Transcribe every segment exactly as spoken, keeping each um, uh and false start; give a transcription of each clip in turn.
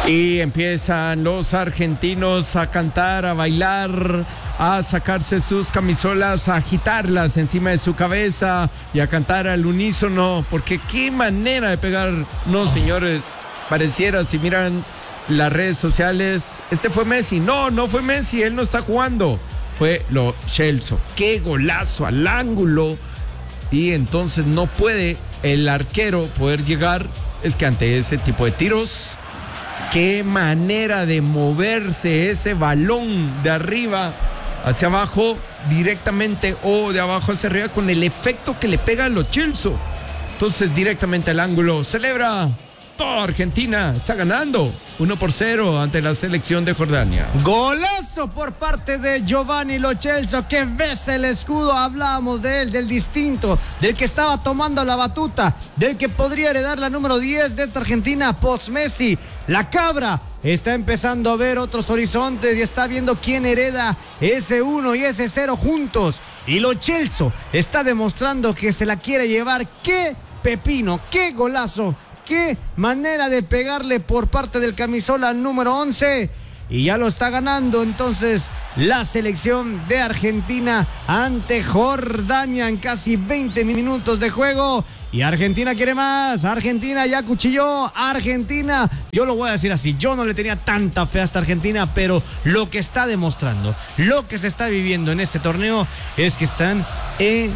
Y empiezan los argentinos a cantar, a bailar, a sacarse sus camisolas, a agitarlas encima de su cabeza y a cantar al unísono, porque qué manera de pegar. No, señores, pareciera, si miran las redes sociales, este fue Messi. No, no fue Messi, él no está jugando. Fue Lo Celso. Qué golazo al ángulo. Y entonces no puede el arquero poder llegar. Es que ante ese tipo de tiros, qué manera de moverse ese balón de arriba hacia abajo directamente o de abajo hacia arriba con el efecto que le pega a Lo Celso. Entonces directamente al ángulo. Celebra toda Argentina. Está ganando uno por cero ante la selección de Jordania. Golazo por parte de Giovanni Lo Celso, que besa el escudo. Hablábamos de él, del distinto, del que estaba tomando la batuta, del que podría heredar la número diez de esta Argentina post Messi. La cabra está empezando a ver otros horizontes y está viendo quién hereda ese uno y ese cero juntos. Y Lo Celso está demostrando que se la quiere llevar. ¡Qué pepino! ¡Qué golazo! ¡Qué manera de pegarle por parte del camisola al número once! Y ya lo está ganando entonces la selección de Argentina ante Jordania en casi veinte minutos de juego. Y Argentina quiere más. Argentina ya cuchilló. Argentina, yo lo voy a decir así, yo no le tenía tanta fe a esta Argentina, pero lo que está demostrando, lo que se está viviendo en este torneo es que están en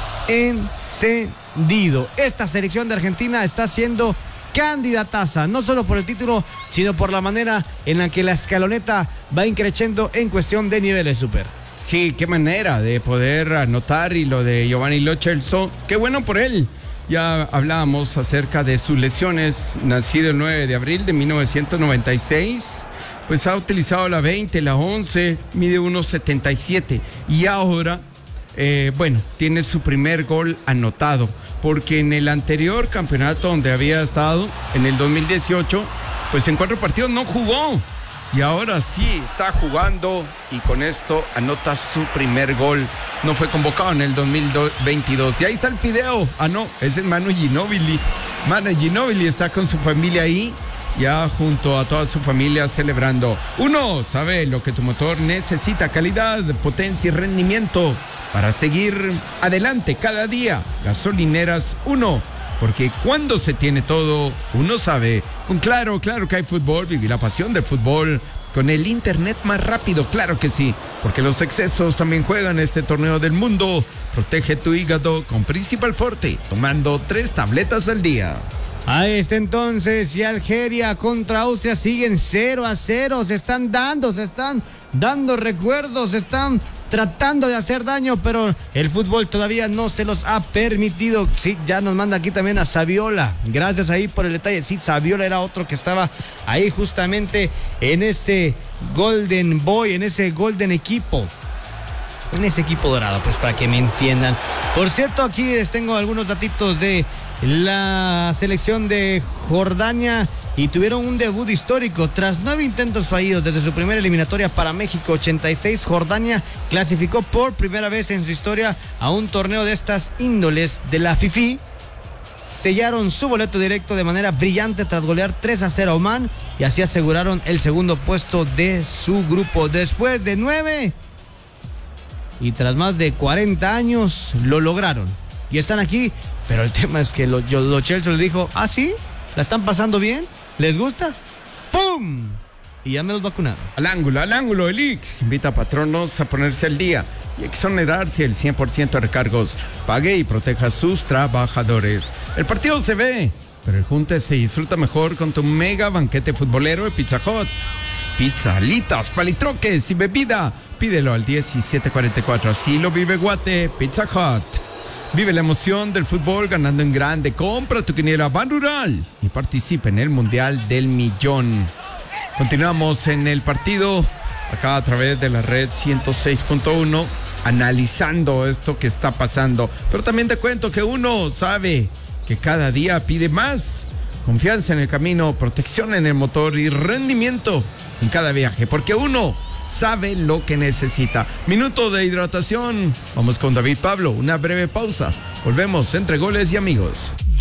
encendido. Esta selección de Argentina está siendo candidataza, no solo por el título, sino por la manera en la que la escaloneta va increciendo en cuestión de niveles super. Sí, qué manera de poder anotar. Y lo de Giovanni Lo Celso, qué bueno por él. Ya hablábamos acerca de sus lesiones. Nacido el nueve de abril de mil novecientos noventa y seis, pues ha utilizado la veinte, la once, mide uno setenta y siete y ahora Eh, bueno, tiene su primer gol anotado, porque en el anterior campeonato donde había estado, en el dos mil dieciocho, pues en cuatro partidos no jugó, y ahora sí está jugando y con esto anota su primer gol. No fue convocado en el dos mil veintidós y ahí está el video. Ah, no, ese es Manu Ginóbili. Manu Ginóbili está con su familia ahí, ya junto a toda su familia celebrando. Uno sabe lo que tu motor necesita: calidad, potencia y rendimiento para seguir adelante cada día. Gasolineras Uno, porque cuando se tiene todo, uno sabe. Con Claro, claro que hay fútbol, vivir la pasión del fútbol con el internet más rápido, claro que sí, porque los excesos también juegan este torneo del mundo. Protege tu hígado con Principal Forte, tomando tres tabletas al día. Ahí está entonces, y Algeria contra Austria siguen cero a cero, se están dando, se están dando recuerdos, se están tratando de hacer daño, pero el fútbol todavía no se los ha permitido. Sí, ya nos manda aquí también a Saviola, gracias ahí por el detalle. Sí, Saviola era otro que estaba ahí justamente en ese Golden Boy, en ese Golden equipo. En ese equipo dorado, pues para que me entiendan. Por cierto, aquí les tengo algunos datitos de la selección de Jordania, y tuvieron un debut histórico. Tras nueve intentos fallidos desde su primera eliminatoria para México ochenta y seis, Jordania clasificó por primera vez en su historia a un torneo de estas índoles de la FIFA. Sellaron su boleto directo de manera brillante tras golear tres a cero a Oman, y así aseguraron el segundo puesto de su grupo. Después de nueve y tras más de cuarenta años lo lograron y están aquí. Pero el tema es que Lo, Lo Celso le dijo: ¿ah, sí? ¿La están pasando bien? ¿Les gusta? ¡Pum! Y ya me los vacunaron. Al ángulo, al ángulo, el I X invita a patronos a ponerse al día y exonerarse el cien por ciento de recargos. Pague y proteja a sus trabajadores. El partido se ve, pero el junte se disfruta mejor con tu mega banquete futbolero de Pizza Hut. Pizza, alitas, palitroques y bebida. Pídelo al diecisiete cuarenta y cuatro. Así lo vive Guate. Pizza Hut. Vive la emoción del fútbol ganando en grande. Compra tu quiniela Ban Rural y participa en el Mundial del Millón. Continuamos en el partido, acá a través de la red ciento seis punto uno, analizando esto que está pasando. Pero también te cuento que uno sabe que cada día pide más. Confianza en el camino, protección en el motor y rendimiento en cada viaje, porque uno sabe lo que necesita. Minuto de hidratación. Vamos con David Pablo, una breve pausa. Volvemos entre goles y amigos.